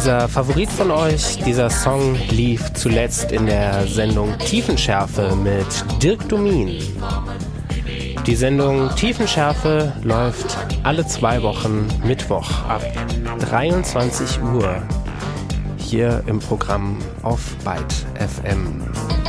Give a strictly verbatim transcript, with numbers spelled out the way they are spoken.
Dieser Favorit von euch, dieser Song lief zuletzt in der Sendung Tiefenschärfe mit Dirk Domin. Die Sendung Tiefenschärfe läuft alle zwei Wochen Mittwoch ab dreiundzwanzig Uhr hier im Programm auf Byte F M.